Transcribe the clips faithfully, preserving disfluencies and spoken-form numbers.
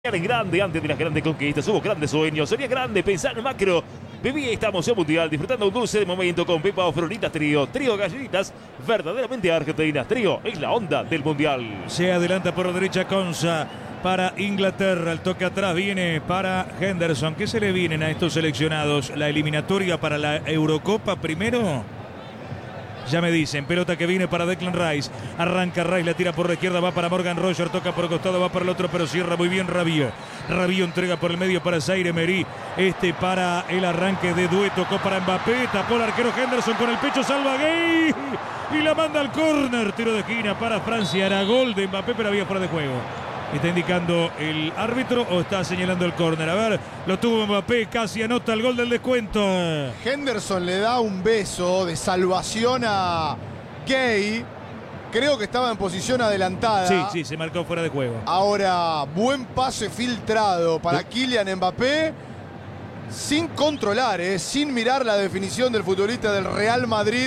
En grande, antes de las grandes conquistas, hubo grandes sueños, sería grande pensar en macro. Viví esta emoción mundial disfrutando un dulce de momento con Pepa o Floritas Trío. Trío galletitas verdaderamente argentinas. Trío es la onda del mundial. Se adelanta por la derecha Konsa para Inglaterra. El toque atrás viene para Henderson. ¿Qué se le vienen a estos seleccionados? ¿La eliminatoria para la Eurocopa primero? Ya me dicen, pelota que viene para Declan Rice. Arranca Rice, la tira por la izquierda, va para Morgan Roger, toca por el costado, va para el otro, pero cierra muy bien Rabiot. Rabiot entrega por el medio para Zaire Emery. Este para el arranque de Doué, tocó para Mbappé, tapó el arquero Henderson con el pecho, salva Gay y la manda al córner. Tiro de esquina para Francia, era gol de Mbappé, pero había fuera de juego. ¿Está indicando el árbitro o está señalando el córner? A ver, lo tuvo Mbappé, casi anota el gol del descuento. Henderson le da un beso de salvación a Gay. Creo que estaba en posición adelantada. Sí, sí, se marcó fuera de juego. Ahora, buen pase filtrado para Kylian Mbappé. Sin controlar, eh, sin mirar la definición del futbolista del Real Madrid.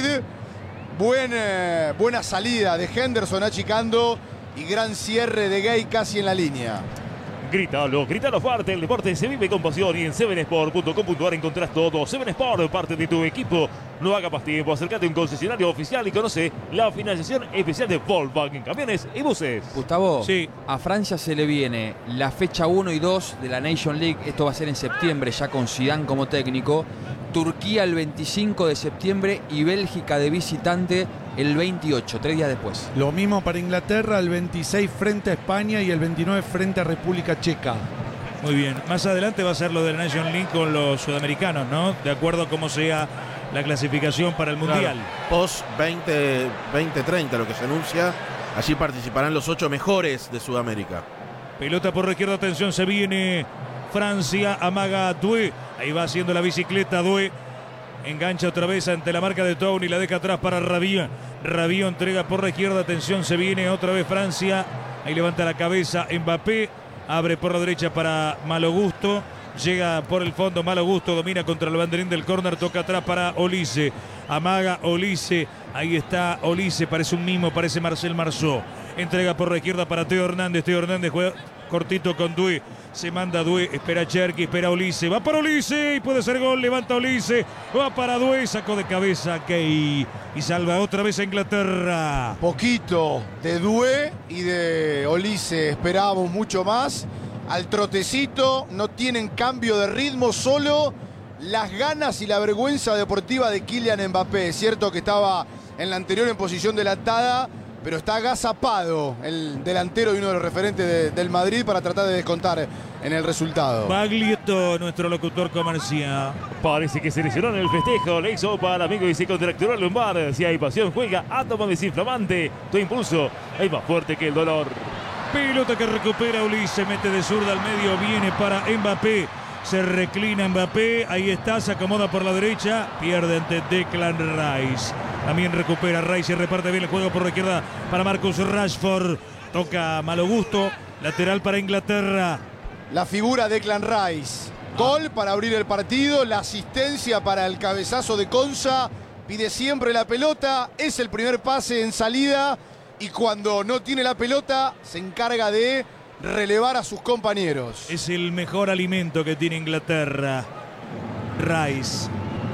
Buen, eh, buena salida de Henderson achicando. Y gran cierre de Gay casi en la línea. Grítalo, grítalo fuerte. El deporte se vive con pasión y en seven sport punto com punto a r encontrás todo. seven Sport, parte de tu equipo. No haga más tiempo. Acércate a un concesionario oficial y conoce la financiación especial de Volkswagen Camiones y Buses. Gustavo, sí. A Francia se le viene la fecha uno y dos de la Nation League. Esto va a ser en septiembre, ya con Zidane como técnico. Turquía el veinticinco de septiembre y Bélgica de visitante el veintiocho, tres días después. Lo mismo para Inglaterra, el veintiséis frente a España y el veintinueve frente a República Checa. Muy bien, más adelante va a ser lo del Nation League con los sudamericanos, ¿no? De acuerdo a cómo sea la clasificación para el Mundial. Claro. Post veinte treinta, lo que se anuncia, allí participarán los ocho mejores de Sudamérica. Pelota por la izquierda, atención, se viene Francia, amaga Doué, ahí va haciendo la bicicleta Doué. Engancha otra vez ante la marca de Town y la deja atrás para Rabiot. Rabiot entrega por la izquierda, atención, se viene otra vez Francia. Ahí levanta la cabeza Mbappé, abre por la derecha para Malo Gusto. Llega por el fondo, Malo Gusto domina contra el banderín del córner, toca atrás para Olise. Amaga Olise, ahí está Olise, parece un mimo, parece Marcel Marceau. Entrega por la izquierda para Teo Hernández, Teo Hernández juega cortito con Doué. Se manda Doué, espera Cherki, espera Olise, va para Olise y puede ser gol, levanta Olise, va para Doué, sacó de cabeza Key y salva otra vez a Inglaterra. Poquito de Doué y de Olise, esperábamos mucho más. Al trotecito, no tienen cambio de ritmo, solo las ganas y la vergüenza deportiva de Kylian Mbappé. Es cierto que estaba en la anterior en posición delantada, pero está agazapado el delantero y uno de los referentes de, del Madrid para tratar de descontar en el resultado. Baglietto, nuestro locutor comercial. Parece que se lesionó en el festejo. Le hizo para el amigo y se contracturó el lumbar. Si hay pasión, juega átomo desinflamante. Tu impulso es más fuerte que el dolor. Pelota que recupera Ulises, mete de zurda al medio, viene para Mbappé. Se reclina Mbappé, ahí está, se acomoda por la derecha, pierde ante Declan Rice. También recupera Rice y reparte bien el juego por la izquierda para Marcus Rashford. Toca Malo Gusto, lateral para Inglaterra. La figura de Declan Rice. Gol para abrir el partido, la asistencia para el cabezazo de Konsa. Pide siempre la pelota, es el primer pase en salida y cuando no tiene la pelota se encarga de relevar a sus compañeros. Es el mejor alimento que tiene Inglaterra. Rice.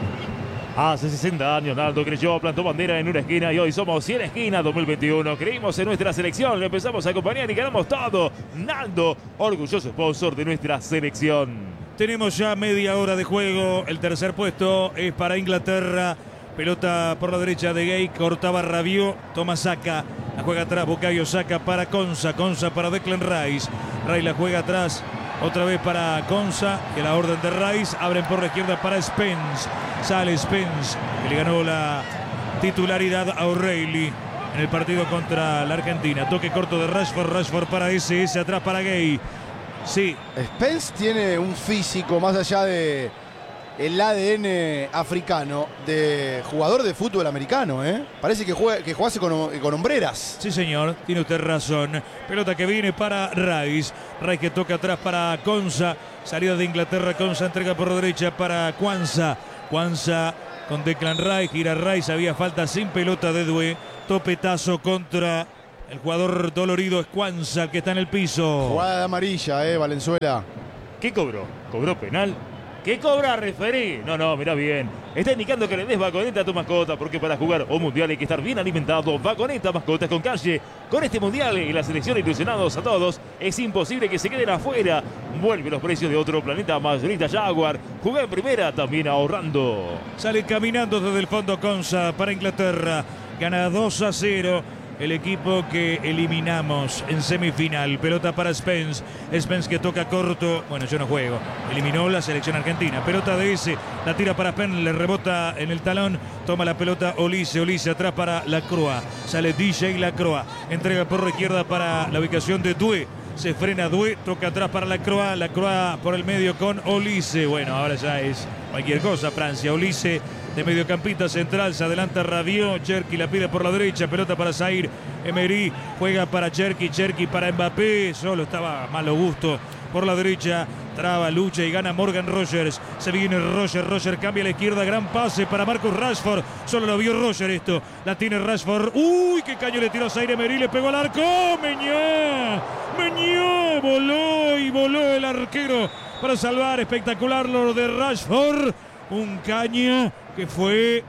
Hace sesenta años Naldo creyó, plantó bandera en una esquina y hoy somos cien esquinas dos mil veintiuno. Creímos en nuestra selección, le empezamos a acompañar y ganamos todo. Naldo, orgulloso sponsor de nuestra selección. Tenemos ya media hora de juego. El tercer puesto es para Inglaterra. Pelota por la derecha de Gay, cortaba Rabiot, toma Saka, la juega atrás, Bukayo Saka para Konsa, Konsa para Declan Rice, Rice la juega atrás, otra vez para Konsa, que la orden de Rice, abren por la izquierda para Spence, sale Spence, que le ganó la titularidad a O'Reilly en el partido contra la Argentina, toque corto de Rashford, Rashford para ese, ese atrás para Gay, sí. Spence tiene un físico más allá de el A D N africano de jugador de fútbol americano, ¿eh? Parece que, juega, que jugase con, con hombreras. Sí, señor, tiene usted razón. Pelota que viene para Rice. Rice que toca atrás para Konsa. Salida de Inglaterra, Konsa entrega por la derecha para Kwanza. Kwanza con Declan Rice, gira Rice, había falta sin pelota de Doué. Topetazo contra El jugador dolorido es Cuanza, que está en el piso. Jugada de amarilla, eh, Valenzuela. ¿Qué cobró? ¿Cobró penal? ¿Qué cobra, referí? No, no, mira bien. Está indicando que le des Vagoneta a tu mascota, porque para jugar un mundial hay que estar bien alimentado. Vagoneta, mascotas con calle. Con este mundial y la selección ilusionados a todos, es imposible que se queden afuera. Vuelve los precios de otro planeta, Mayorita Jaguar. Juega en primera, también ahorrando. Sale caminando desde el fondo Conza para Inglaterra. Gana dos a cero. El equipo que eliminamos en semifinal. Pelota para Spence. Spence que toca corto. Bueno, yo no juego. Eliminó la selección argentina. Pelota de ese. La tira para Spence. Le rebota en el talón. Toma la pelota Olise. Olise atrás para Lacroix. Sale D J Lacroix. Entrega por la izquierda para la ubicación de Doué. Se frena Doué. Toca atrás para Lacroix. Lacroix por el medio con Olise. Bueno, ahora ya es cualquier cosa. Francia. Olise. De mediocampista central se adelanta Rabiot. Cherki la pide por la derecha. Pelota para Zaire Emery. Juega para Cherki. Cherki para Mbappé. Solo estaba malo gusto por la derecha. Traba, lucha y gana Morgan Rogers. Se viene Roger. Roger cambia a la izquierda. Gran pase para Marcus Rashford. Solo lo vio Roger esto. La tiene Rashford. Uy, qué caño le tiró a Zaire Emery. Le pegó al arco. Meñá. Meñá. Voló y voló el arquero para salvar. Espectacular lo de Rashford. Un caña que fue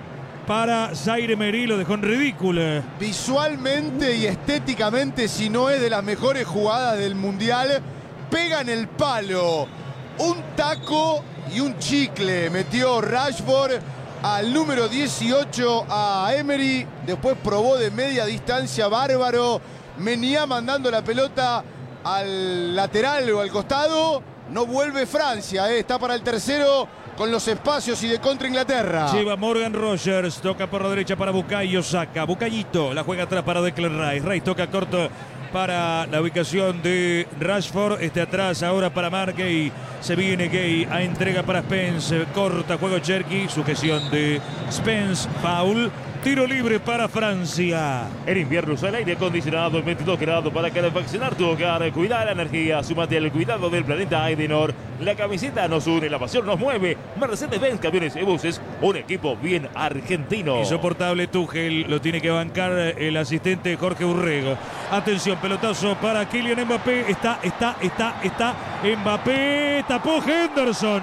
para Zaire Emery, lo dejó en ridículo. Visualmente y estéticamente, si no es de las mejores jugadas del Mundial, pega en el palo. Un taco y un chicle metió Rashford al número dieciocho a Emery. Después probó de media distancia, bárbaro. Meñá mandando la pelota al lateral o al costado. No vuelve Francia, eh. Está para el tercero con los espacios y de contra Inglaterra. Lleva Morgan Rogers, toca por la derecha para Bukayo Saka. Bukayito la juega atrás para Declan Rice. Rice toca corto para la ubicación de Rashford. Este atrás ahora para Mark Gay. Se viene Gay a entrega para Spence. Corta, juego Cherki. Sujeción de Spence. Foul. Tiro libre para Francia. En invierno usa el aire acondicionado en veintidós grados para calefaccionar tu hogar. Cuida la energía, súmate al cuidado del planeta Edenor. La camiseta nos une, la pasión nos mueve. Mercedes-Benz Camiones y Buses, un equipo bien argentino. Insoportable Tuchel, lo tiene que bancar el asistente Jorge Urrego. Atención, pelotazo para Kylian Mbappé. Está, está, está, está. Mbappé, tapó Henderson.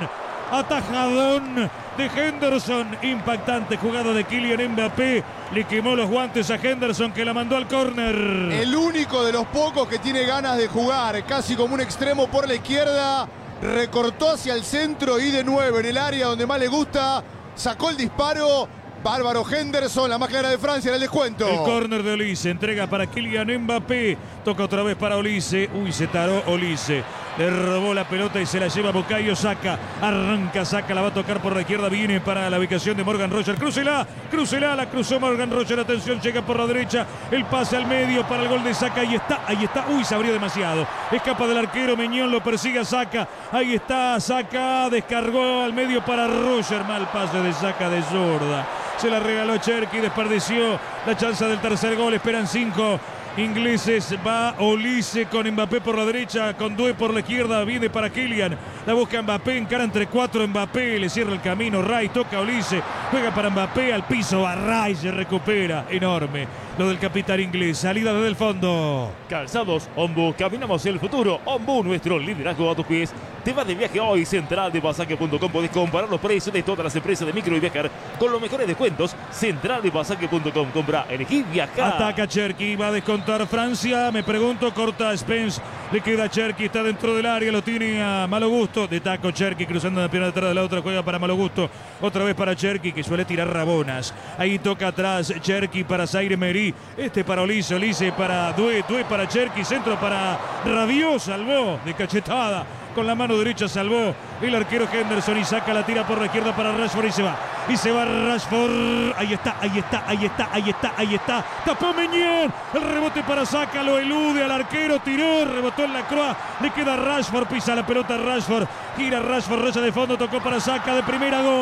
Atajadón de Henderson, impactante jugada de Kylian Mbappé, le quemó los guantes a Henderson que la mandó al córner. El único de los pocos que tiene ganas de jugar, casi como un extremo por la izquierda, recortó hacia el centro y de nuevo en el área donde más le gusta, sacó el disparo. Bárbaro Henderson, la más clara de Francia en el descuento. El córner de Olise, entrega para Kylian Mbappé, toca otra vez para Olise, uy, se taró Olise, le robó la pelota y se la lleva Bukayo Saka, arranca Saka, la va a tocar por la izquierda, viene para la ubicación de Morgan Rogers, crúcela, crúcela, la cruzó Morgan Rogers, atención, llega por la derecha, el pase al medio para el gol de Saka, ahí está, ahí está, uy, se abrió demasiado, escapa del arquero, Meñón lo persigue a Saka, ahí está Saka, descargó al medio para Rogers, mal pase de Saka de zurda. Se la regaló Cherki, desperdició la chance del tercer gol. Esperan cinco ingleses. Va Olise con Mbappé por la derecha, con Doué por la izquierda. Viene para Kylian. La busca Mbappé, encara entre cuatro. Mbappé le cierra el camino. Ray toca a Olise. Juega para Mbappé al piso. A Ray se recupera. Enorme lo del capitán inglés. Salida desde el fondo. Calzados Ombu, caminamos el futuro. Ombu, nuestro liderazgo a tus pies. Te vas de viaje hoy, central de pasaje punto com. Podés comparar los precios de todas las empresas de micro y viajar con los mejores descuentos. central de pasaje punto com. Compra, elegí, viajar. Ataca Cherki, va a descontar Francia. Me pregunto, corta Spence. Le queda Cherki, está dentro del área. Lo tiene a malo gusto. De taco Cherki, cruzando la pierna detrás de la otra. Juega para malo gusto. Otra vez para Cherki, que suele tirar rabonas. Ahí toca atrás Cherki para Zaire Emery. Este para Olise, Olise para Doué. Doué para Cherki. Centro para Rabiot. Salvó de cachetada. Con la mano derecha salvó el arquero Henderson y saca la tira por la izquierda para Rashford y se va. Y se va Rashford. Ahí está, ahí está, ahí está, ahí está, ahí está. Tapó Meñón. El rebote para Saka, lo elude al arquero, tiró, rebotó en la croa. Le queda Rashford, pisa la pelota Rashford. Gira Rashford, raya de fondo, tocó para Saka de primera, gol.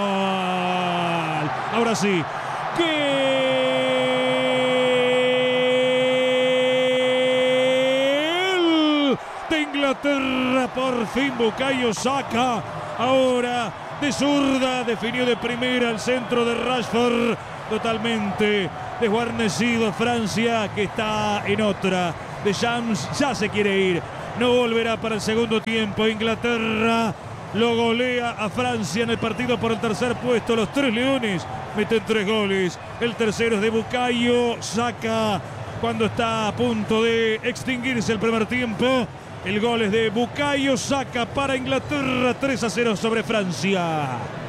Ahora sí. ¡Qué! Inglaterra, por fin Bukayo Saka, ahora de zurda, definió de primera al centro de Rashford, totalmente desguarnecido Francia, que está en otra. Deschamps ya se quiere ir, no volverá para el segundo tiempo. Inglaterra lo golea a Francia en el partido por el tercer puesto. Los tres leones meten tres goles. El tercero es de Bukayo Saka cuando está a punto de extinguirse el primer tiempo. El gol es de Bukayo Saka para Inglaterra, tres a cero sobre Francia.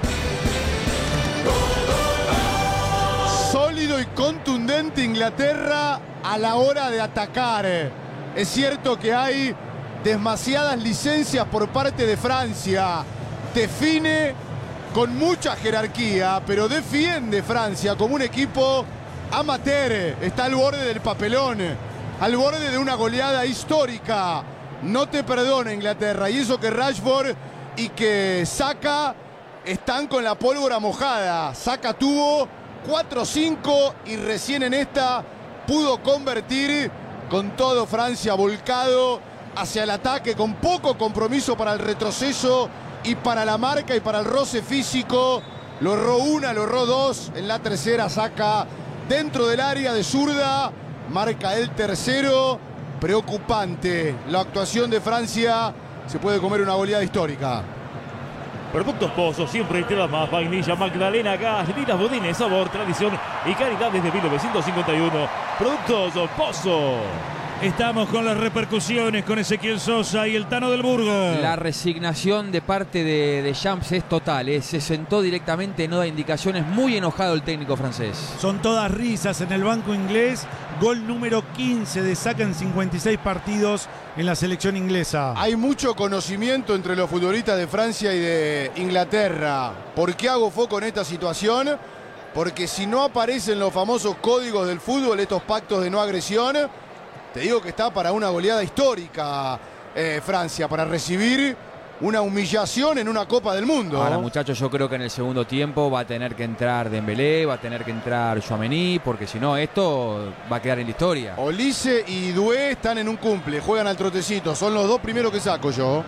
Sólido y contundente Inglaterra a la hora de atacar. Es cierto que hay demasiadas licencias por parte de Francia. Define con mucha jerarquía, pero defiende Francia como un equipo amateur. Está al borde del papelón, al borde de una goleada histórica. No te perdona Inglaterra. Y eso que Rashford y que Saka están con la pólvora mojada. Saka tuvo cuatro cinco y recién en esta pudo convertir. Con todo Francia volcado hacia el ataque, con poco compromiso para el retroceso y para la marca y para el roce físico. Lo erró una, lo erró dos. En la tercera Saka dentro del área de zurda. Marca el tercero. Preocupante la actuación de Francia. Se puede comer una goleada histórica. Productos Pozo, siempre te da más. Vainilla, Magdalena, galletitas, budines, sabor, tradición y calidad desde mil novecientos cincuenta y uno. Productos Pozo. Estamos con las repercusiones con Ezequiel Sosa y el Tano del Burgo. La resignación de parte de Deschamps es total, ¿eh? Se sentó directamente, no da indicaciones, muy enojado el técnico francés. Son todas risas en el banco inglés. Gol número quince de Saka en cincuenta y seis partidos en la selección inglesa. Hay mucho conocimiento entre los futbolistas de Francia y de Inglaterra. ¿Por qué hago foco en esta situación? Porque si no aparecen los famosos códigos del fútbol, estos pactos de no agresión, te digo que está para una goleada histórica eh, Francia, para recibir una humillación en una Copa del Mundo. Ahora, muchachos, yo creo que en el segundo tiempo va a tener que entrar Dembélé, va a tener que entrar Tchouaméni, porque si no esto va a quedar en la historia. Olise y Doué están en un cumple, juegan al trotecito, son los dos primeros que saco yo.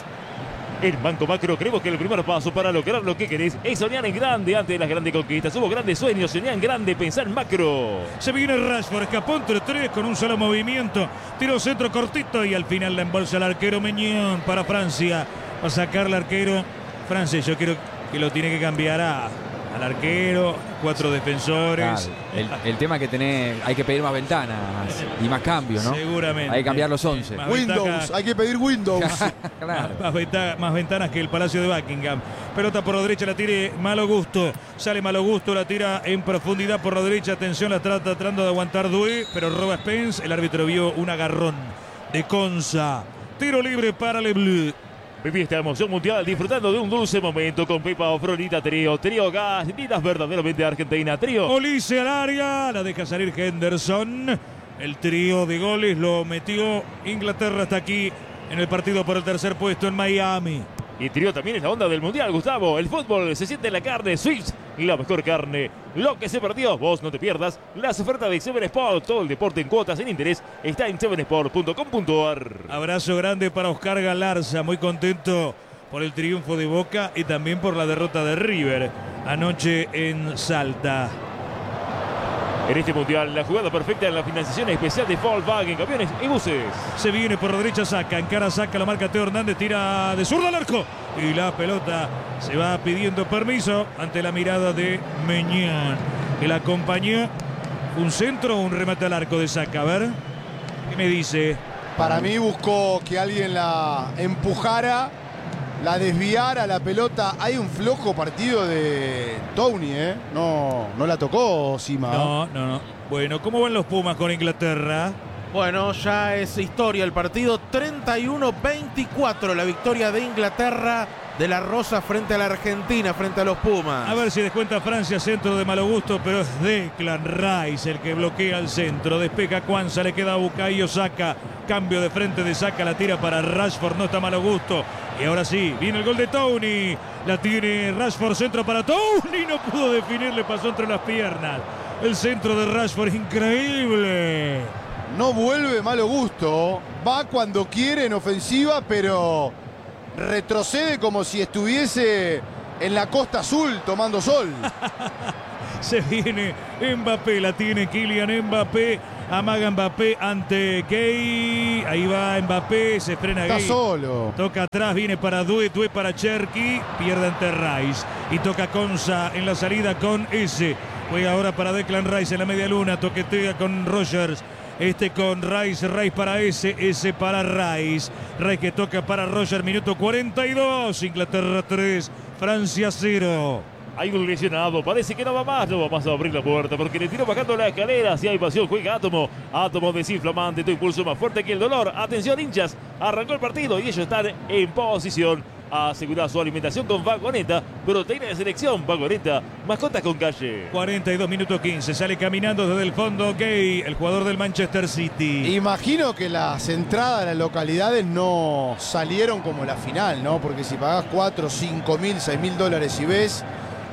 En Banco Macro creemos que el primer paso para lograr lo que querés es soñar en grande antes de las grandes conquistas. Hubo grandes sueños, soñar en grande, pensar en macro. Se viene Rashford, escapó entre tres con un solo movimiento. Tiro centro cortito y al final la embolsa el arquero Meñón para Francia. Va a sacar el arquero francés. Yo quiero que lo tiene que cambiar a, al arquero, cuatro defensores. Claro, el, el tema que tenés, hay que pedir más ventanas y más cambios, ¿no? Seguramente. Hay que cambiar los once. Más Windows, ventaja, hay que pedir Windows. Claro. más, venta, más ventanas que el Palacio de Buckingham. Pelota por la derecha, la tire Malo Gusto. Sale Malo Gusto, la tira en profundidad por la derecha. Atención, la está tratando de aguantar Doué, pero roba Spence. El árbitro vio un agarrón de Conza. Tiro libre para Le Bleu. Viví esta emoción mundial disfrutando de un dulce momento con Pepa o Florita Trío. Trío Galletitas verdaderamente Argentina. Trío. Olise al área, la deja salir Henderson. El trío de goles lo metió Inglaterra hasta aquí en el partido por el tercer puesto en Miami. Y Trío también es la onda del mundial, Gustavo. El fútbol se siente en la carne. Swift, la mejor carne. Lo que se perdió, vos no te pierdas. Las ofertas de Seven Sport, todo el deporte en cuotas en interés, está en seven sport punto com punto a r. Abrazo grande para Oscar Galarza, muy contento por el triunfo de Boca y también por la derrota de River anoche en Salta. En este mundial, la jugada perfecta en la financiación especial de Volkswagen, camiones y buses. Se viene por la derecha, saca, encara, saca, lo marca Teo Hernández, tira de zurdo al arco. Y la pelota se va pidiendo permiso ante la mirada de Meñán, que la acompañó. Un centro o un remate al arco de Saka. A ver, ¿qué me dice? Para mí buscó que alguien la empujara, la desviara la pelota. Hay un flojo partido de Tony, ¿eh? No, no la tocó Sima. No, no, no. Bueno, ¿cómo van los Pumas con Inglaterra? Bueno, ya es historia el partido. treinta y uno veinticuatro la victoria de Inglaterra de la Rosa frente a la Argentina, frente a los Pumas. A ver si descuenta Francia, centro de Malo Gusto, pero es Declan Rice el que bloquea el centro. Despeja Kwanza, le queda a Bukayo Saka. Cambio de frente de Saka, la tira para Rashford, no está Malo Gusto. Y ahora sí, viene el gol de Tony. La tiene Rashford, centro para Tony. No pudo definir, le pasó entre las piernas. El centro de Rashford, increíble. No vuelve Malo Gusto. Va cuando quiere en ofensiva, pero retrocede como si estuviese en la Costa Azul tomando sol. Se viene Mbappé, la tiene Kylian Mbappé. Amaga Mbappé ante Gay. Ahí va Mbappé, se frena Está Gay. solo. Toca atrás, viene para Due, Due para Cherki. Pierde ante Rice. Y toca Konsa en la salida con S. Juega ahora para Declan Rice en la media luna. Toquetea con Rogers. Este con Rice, Rice para S, S para Rice. Rice que toca para Roger, minuto cuarenta y dos. Inglaterra tres, Francia cero. Hay un lesionado, parece que no va más, no va más a abrir la puerta porque le tiró bajando la escalera. Si hay pasión, juega Átomo. Átomo desinflamante, tu impulso más fuerte que el dolor. Atención, hinchas, arrancó el partido y ellos están en posición a asegurar su alimentación con Vagoneta, proteína de selección. Vagoneta, mascotas con calle. cuarenta y dos minutos quince, sale caminando desde el fondo Gay, el jugador del Manchester City. Imagino que las entradas a las localidades no salieron como la final, ¿no? Porque si pagás cuatro, cinco mil, seis mil dólares y ves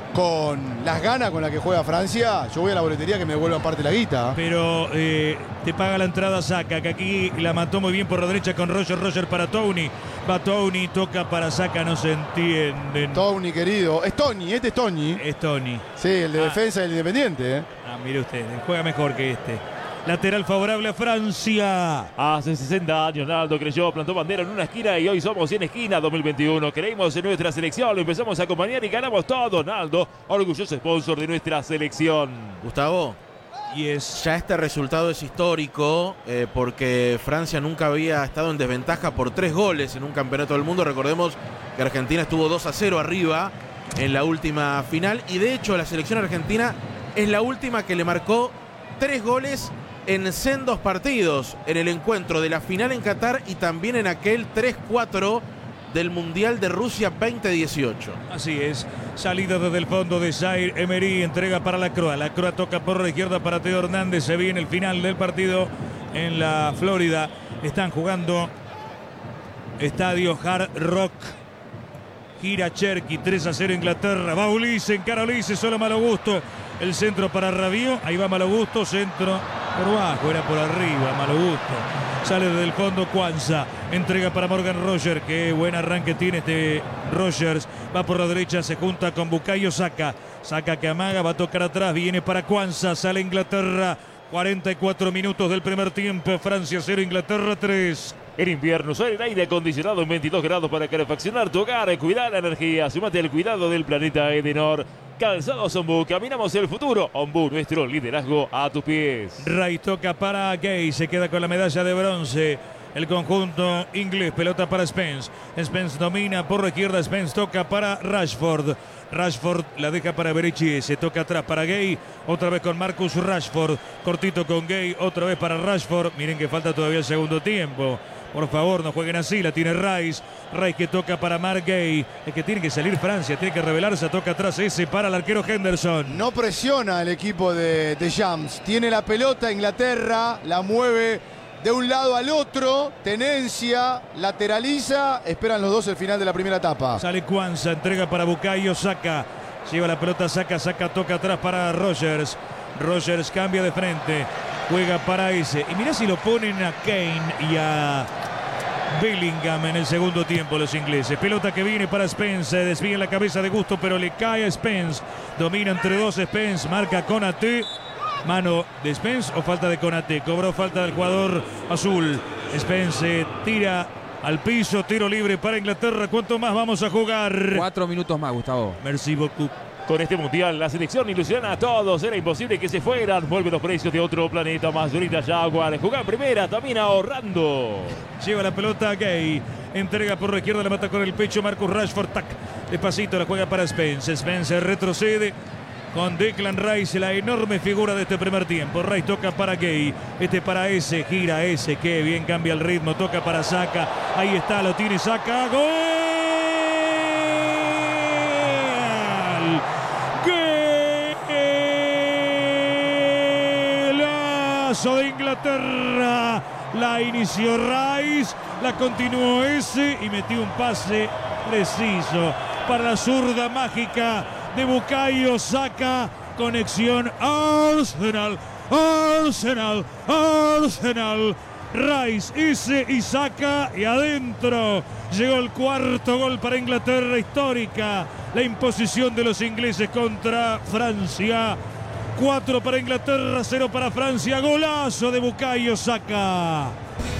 con las ganas con las que juega Francia, yo voy a la boletería que me devuelvan parte de la guita. Pero eh, te paga la entrada Saka, que aquí la mató muy bien por la derecha con Roger, Roger para Tony. Va Tony, toca para Saka, no se entienden. Tony, querido. Es Tony, este es Tony. Es Tony. Sí, el de Ah. defensa del Independiente. ¿eh? Ah, mire usted, juega mejor que este. Lateral favorable a Francia. Hace sesenta años Naldo creyó, plantó bandera en una esquina y hoy somos cien esquinas dos mil veintiuno. Creímos en nuestra selección, lo empezamos a acompañar y ganamos todo. Naldo, orgulloso sponsor de nuestra selección. Gustavo, Yes. ya este resultado es histórico eh, porque Francia nunca había estado en desventaja por tres goles en un campeonato del mundo. Recordemos que Argentina estuvo dos a cero arriba en la última final y de hecho la selección argentina es la última que le marcó tres goles en sendos partidos en el encuentro de la final en Qatar y también en aquel tres cuatro del Mundial de Rusia veinte dieciocho. Así es, salida desde el fondo de Zaire Emery, entrega para la Croa. La Croa toca por la izquierda para Teo Hernández. Se viene el final del partido en la Florida. Están jugando Estadio Hard Rock. Gira Cherky, tres a cero Inglaterra. Va Ulises, encara Ulises, solo Malo Gusto. El centro para Rabiot, ahí va Malo Gusto, centro por bajo, era por arriba, Malo Gusto. Sale desde el fondo Kwanza, entrega para Morgan Roger, qué buen arranque tiene este Rogers. Va por la derecha, se junta con Bukayo Saka. Saka que amaga, va a tocar atrás, viene para Kwanza, sale Inglaterra. cuarenta y cuatro minutos del primer tiempo, Francia cero, Inglaterra tres. En invierno, usar el aire acondicionado en veintidós grados para calefaccionar tu hogar, cuidar la energía, sumate al cuidado del planeta Edenor. Calzados Ombú, caminamos el futuro. Ombú, nuestro liderazgo a tus pies. Ray toca para Gay, se queda con la medalla de bronce. El conjunto inglés, pelota para Spence. Spence domina por la izquierda, Spence toca para Rashford. Rashford la deja para Berechi, se toca atrás para Gay, otra vez con Marcus Rashford. Cortito con Gay, otra vez para Rashford. Miren que falta todavía el segundo tiempo. Por favor, no jueguen así, la tiene Rice. Rice que toca para Mark Gay. Es que tiene que salir Francia, tiene que revelarse, toca atrás ese para el arquero Henderson. No presiona el equipo de, de Jams. Tiene la pelota Inglaterra, la mueve de un lado al otro, tenencia, lateraliza. Esperan los dos el final de la primera etapa. Sale Kwanza, entrega para Bukayo Saka. Lleva la pelota, Saka, Saka toca atrás para Rogers. Rogers cambia de frente, juega para ese. Y mirá si lo ponen a Kane y a Bellingham en el segundo tiempo los ingleses. Pelota que viene para Spence, desvía la cabeza de Gusto, pero le cae a Spence. Domina entre dos Spence, marca Konaté. Mano de Spence o falta de Konaté. Cobró falta del jugador azul. Spence tira al piso, tiro libre para Inglaterra. ¿Cuánto más vamos a jugar? Cuatro minutos más, Gustavo. Merci beaucoup. Con este mundial, la selección ilusiona a todos. Era imposible que se fueran. Vuelven los precios de otro planeta. Más Dorita Jaguar. Jugar primera, también ahorrando. Lleva la pelota Gay. Entrega por la izquierda, la mata con el pecho Marcus Rashford. Tac. Despacito la juega para Spence. Spence retrocede con Declan Rice, la enorme figura de este primer tiempo. Rice toca para Gay. Este para ese. Gira ese. Que bien cambia el ritmo. Toca para Saka. Ahí está, lo tiene Saka. ¡Gol! De Inglaterra, la inició Rice, la continuó ese y metió un pase preciso para la zurda mágica de Bukayo Saka. Conexión Arsenal, Arsenal, Arsenal. Rice, ese y Saka y adentro. Llegó el cuarto gol para Inglaterra, histórica la imposición de los ingleses contra Francia. cuatro para Inglaterra, cero para Francia. Golazo de Bukayo Saka.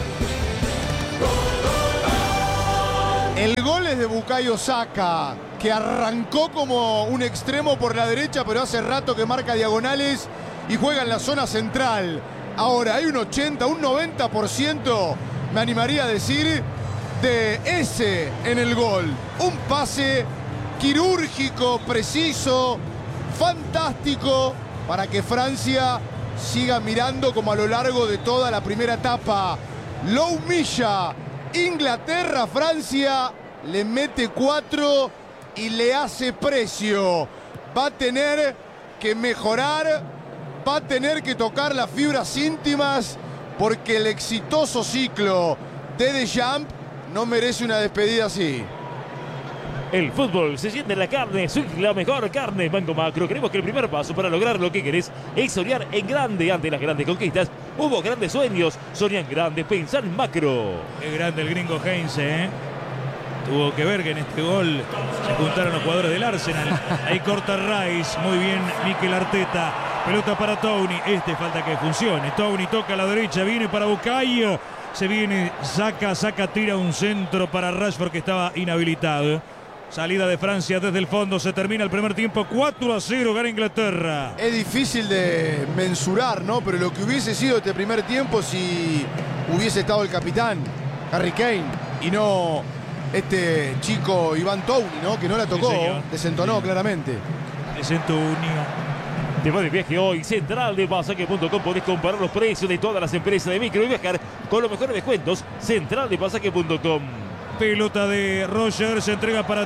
El gol es de Bukayo Saka, que arrancó como un extremo por la derecha, pero hace rato que marca diagonales y juega en la zona central. Ahora hay un ochenta, un noventa por ciento, me animaría a decir, de ese en el gol. Un pase quirúrgico, preciso, fantástico, para que Francia siga mirando como a lo largo de toda la primera etapa. Lo humilla Inglaterra, Francia le mete cuatro y le hace precio. Va a tener que mejorar, va a tener que tocar las fibras íntimas, porque el exitoso ciclo de Deschamps no merece una despedida así. El fútbol se siente en la carne, Swift, la mejor carne. Banco Macro, creemos que el primer paso para lograr lo que querés es soñar en grande. Ante las grandes conquistas hubo grandes sueños. Soñan grande, pensar en macro. Es grande el gringo Heinze, ¿eh? Tuvo que ver que en este gol se juntaron los jugadores del Arsenal. Ahí corta Rice, muy bien Mikel Arteta. Pelota para Tony, este falta que funcione. Tony toca a la derecha, viene para Bukayo. Se viene, saca, saca, tira un centro para Rashford, que estaba inhabilitado. Salida de Francia desde el fondo, se termina el primer tiempo, cuatro a cero, gana Inglaterra. Es difícil de mensurar, ¿no? Pero lo que hubiese sido este primer tiempo si hubiese estado el capitán, Harry Kane, y no este chico Iván Toney, ¿no? Que no la tocó, Sí, desentonó claramente. Desentonó. Te va de viaje hoy, central de pasaje punto com. Podés comparar los precios de todas las empresas de micro y viajar con los mejores descuentos. central de pasaje punto com. Pelota de Rogers, se entrega para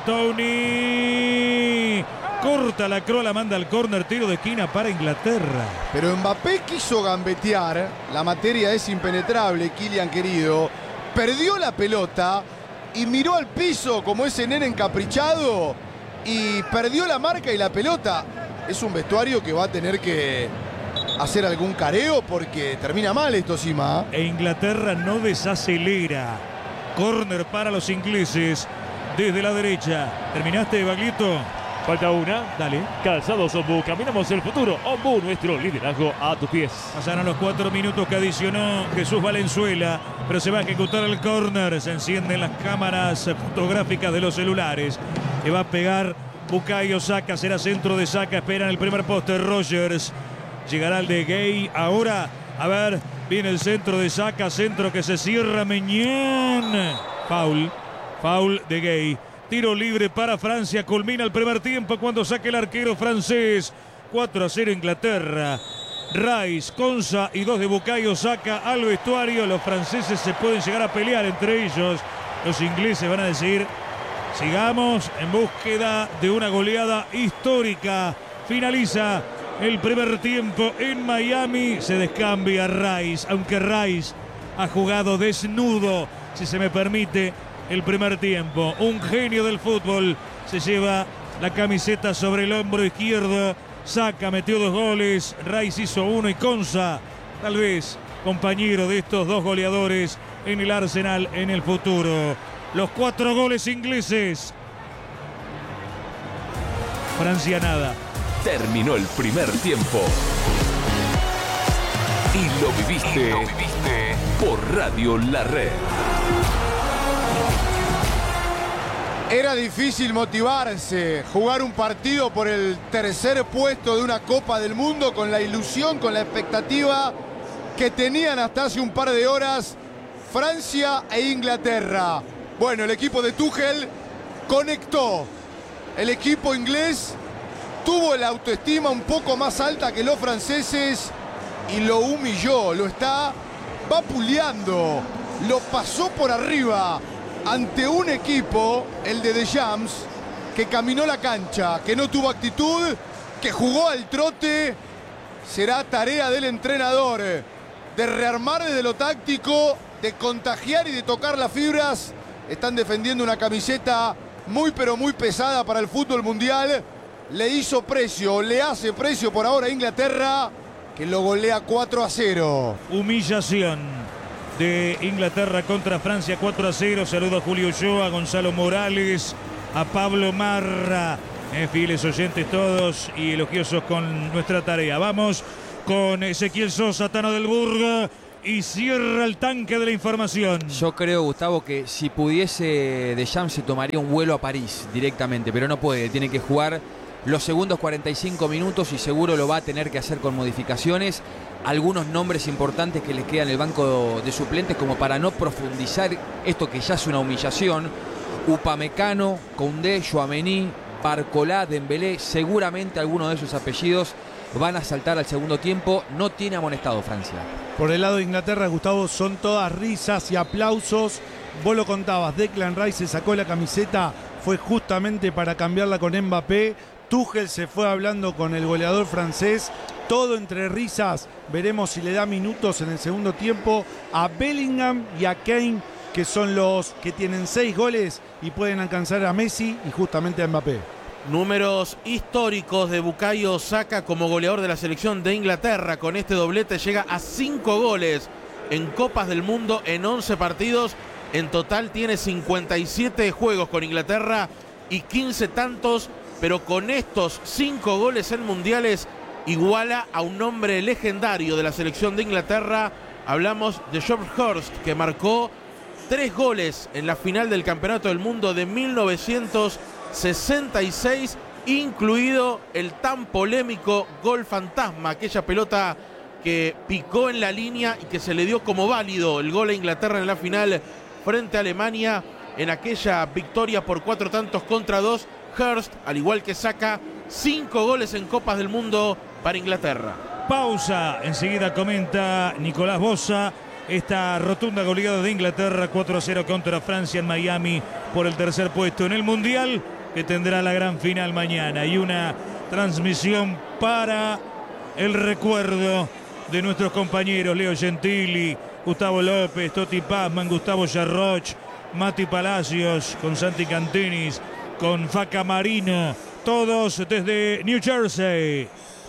Tony. Corta la croa, manda al córner, tiro de esquina para Inglaterra. Pero Mbappé quiso gambetear, la materia es impenetrable, Kylian querido. Perdió la pelota y miró al piso como ese nene encaprichado y perdió la marca y la pelota. Es un vestuario que va a tener que hacer algún careo porque termina mal esto, Sima. E Inglaterra no desacelera. Córner para los ingleses desde la derecha. ¿Terminaste, Baglietto? Falta una. Dale. Calzados Ombu, caminamos el futuro. Ombu, nuestro liderazgo a tus pies. Pasaron los cuatro minutos que adicionó Jesús Valenzuela, pero se va a ejecutar el córner. Se encienden las cámaras fotográficas de los celulares. Le va a pegar Bukayo Saka, será centro de Saka. Esperan el primer poste. Rogers. Llegará el de Gay. Ahora, a ver, viene el centro de Saka. Centro que se cierra. Meñán. Foul. Foul de Gay. Tiro libre para Francia. Culmina el primer tiempo cuando saque el arquero francés. cuatro a cero Inglaterra. Rice, Konsa y dos de Bukayo Saka al vestuario. Los franceses se pueden llegar a pelear entre ellos. Los ingleses van a decir: sigamos en búsqueda de una goleada histórica. Finaliza el primer tiempo en Miami. Se descambia Rice, aunque Rice ha jugado desnudo, si se me permite, el primer tiempo. Un genio del fútbol. Se lleva la camiseta sobre el hombro izquierdo. Saka metió dos goles. Rice hizo uno y Konsa, tal vez compañero de estos dos goleadores en el Arsenal en el futuro. Los cuatro goles ingleses. Francia nada. Terminó el primer tiempo. Y lo viviste, y lo viviste por Radio La Red. Era difícil motivarse, jugar un partido por el tercer puesto de una Copa del Mundo con la ilusión, con la expectativa que tenían hasta hace un par de horas Francia e Inglaterra. Bueno, el equipo de Tuchel conectó. El equipo inglés tuvo la autoestima un poco más alta que los franceses y lo humilló, lo está vapuleando, lo pasó por arriba ante un equipo, el de Deschamps, que caminó la cancha, que no tuvo actitud, que jugó al trote. Será tarea del entrenador de rearmar desde lo táctico, de contagiar y de tocar las fibras. Están defendiendo una camiseta muy pero muy pesada para el fútbol mundial. Le hizo precio, le hace precio por ahora a Inglaterra, que lo golea cuatro a cero. Humillación de Inglaterra contra Francia, cuatro a cero. Saludo a Julio Ulloa, a Gonzalo Morales, a Pablo Marra, Eh, fieles oyentes todos y elogiosos con nuestra tarea. Vamos con Ezequiel Sosa, Tano del Burgo, y cierra el tanque de la información. Yo creo, Gustavo, que si pudiese Deschamps se tomaría un vuelo a París directamente, pero no puede, tiene que jugar los segundos cuarenta y cinco minutos y seguro lo va a tener que hacer con modificaciones. Algunos nombres importantes que le quedan en el banco de suplentes como para no profundizar esto que ya es una humillación. Upamecano, Koundé, Tchouaméni, Barcola, Dembélé, seguramente algunos de esos apellidos van a saltar al segundo tiempo. No tiene amonestado Francia. Por el lado de Inglaterra, Gustavo, son todas risas y aplausos. Vos lo contabas, Declan Rice se sacó la camiseta, fue justamente para cambiarla con Mbappé. Tuchel se fue hablando con el goleador francés. Todo entre risas. Veremos si le da minutos en el segundo tiempo a Bellingham y a Kane, que son los que tienen seis goles y pueden alcanzar a Messi y justamente a Mbappé. Números históricos de Bukayo Saka como goleador de la selección de Inglaterra. Con este doblete llega a cinco goles en Copas del Mundo en once partidos. En total tiene cincuenta y siete juegos con Inglaterra y quince tantos, pero con estos cinco goles en mundiales iguala a un nombre legendario de la selección de Inglaterra. Hablamos de George Hurst, que marcó tres goles en la final del Campeonato del Mundo de mil novecientos sesenta y seis, incluido el tan polémico gol fantasma, aquella pelota que picó en la línea y que se le dio como válido el gol a Inglaterra en la final frente a Alemania en aquella victoria por cuatro tantos contra dos. Hurst, al igual que Saka, cinco goles en Copas del Mundo para Inglaterra. Pausa, enseguida comenta Nicolás Bosa esta rotunda goleada de Inglaterra cuatro a cero contra Francia en Miami por el tercer puesto en el Mundial, que tendrá la gran final mañana, y una transmisión para el recuerdo de nuestros compañeros Leo Gentili, Gustavo López, Totti Pazman, Gustavo Yarroch, Mati Palacios, con Santi Cantinis, con Faca Marino, todos desde New Jersey.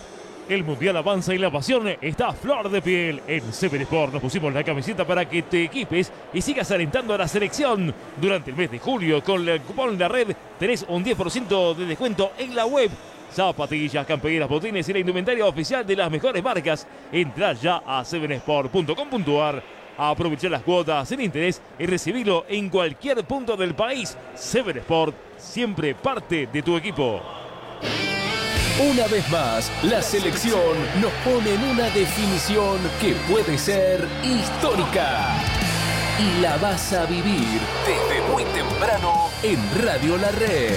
El Mundial avanza y la pasión está a flor de piel. En Seven Sport nos pusimos la camiseta para que te equipes y sigas alentando a la selección. Durante el mes de julio, con el cupón La Red, tenés un diez por ciento de descuento en la web. Zapatillas, camperas, botines y la indumentaria oficial de las mejores marcas. Entrá ya a seven sport punto com punto a r. Aprovechar las cuotas sin interés y recibirlo en cualquier punto del país. Seven Sport, siempre parte de tu equipo. Una vez más, la selección nos pone en una definición que puede ser histórica. Y la vas a vivir desde muy temprano en Radio La Red.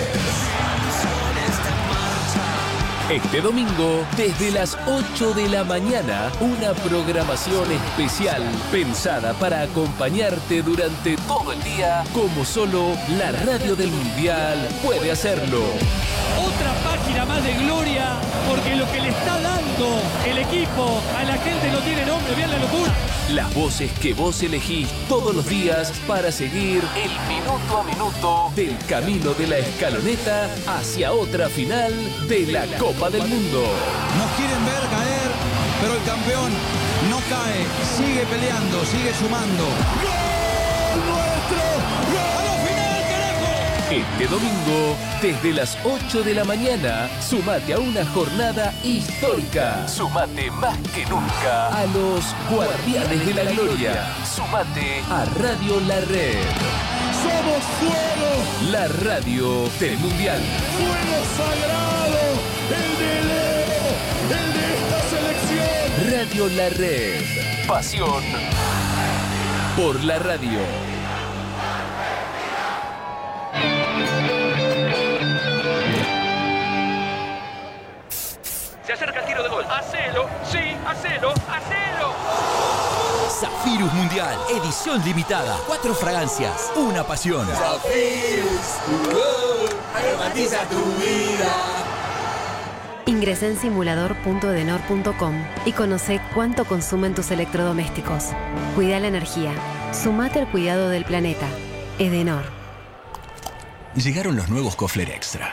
Este domingo, desde las ocho de la mañana, una programación especial pensada para acompañarte durante todo el día, como solo la radio del Mundial puede hacerlo. Otra página más de gloria, porque lo que le está dando el equipo a la gente no tiene nombre. Vean la locura. Las voces que vos elegís todos los días para seguir el minuto a minuto del camino de la escaloneta hacia otra final de la Copa del Mundo. Nos quieren ver caer, pero el campeón no cae, sigue peleando, sigue sumando. ¡Gol nuestro! ¡Gol! ¡A la final, carajo! Este domingo, desde las ocho de la mañana, sumate a una jornada histórica. Sumate más que nunca a los Guardianes de la Gloria. Sumate a Radio La Red. ¡Somos fuego! La radio del Mundial. ¡Fuego sagrado! ¡El de Leo! ¡El de esta selección! Radio La Red. Pasión por la radio. Se acerca el tiro de gol. ¡Hacelo! ¡Sí! ¡Hacelo! ¡Hacelo! Zafirus Mundial, edición limitada. Cuatro fragancias, una pasión. Zafirus, uh, aromatiza tu vida. Ingresa en simulador punto edenor punto com y conoce cuánto consumen tus electrodomésticos. Cuida la energía. Sumate al cuidado del planeta. Edenor. Llegaron los nuevos Kofler Extra.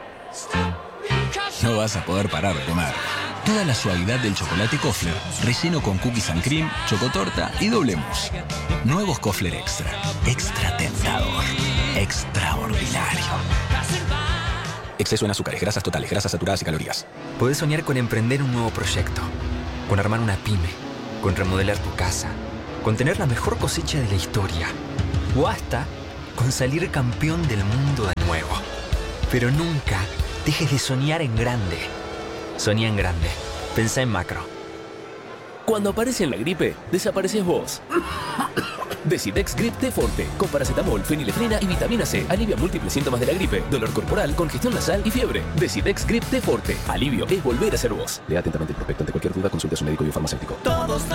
No vas a poder parar de comer. Toda la suavidad del chocolate Kofler, relleno con cookies and cream, chocotorta y doble mousse. Nuevos Kofler Extra. Extra tentador. Extraordinario. Exceso en azúcares, grasas totales, grasas saturadas y calorías. Podés soñar con emprender un nuevo proyecto, con armar una pyme, con remodelar tu casa, con tener la mejor cosecha de la historia, o hasta con salir campeón del mundo de nuevo. Pero nunca dejes de soñar en grande. Soñá en grande. Pensá en macro. Cuando aparece la gripe, desapareces vos. Decidex Grip T Forte, con paracetamol, fenilefrina y vitamina C. Alivia múltiples síntomas de la gripe, dolor corporal, congestión nasal y fiebre. Decidex Grip T Forte. Alivio es volver a ser vos. Lea atentamente el prospecto. Ante cualquier duda, consulte a su médico y farmacéutico. Todos